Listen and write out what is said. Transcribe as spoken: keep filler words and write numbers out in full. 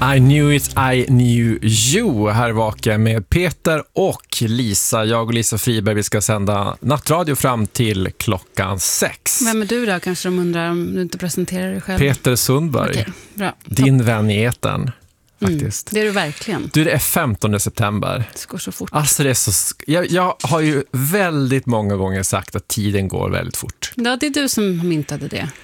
I knew it, I knew you. Här vakar med Peter och Lisa. Jag och Lisa Friberg, vi ska sända nattradio fram till klockan sex. Vem är du då? Kanske de undrar om du inte presenterar dig själv. Peter Sundberg. Okej, bra. Din vän i etern. Faktiskt. Mm, det är du verkligen. Du, det är femtonde september. Det går så fort. Alltså det är så sk- jag, jag har ju väldigt många gånger sagt att tiden går väldigt fort. Ja, det är du som myntade det.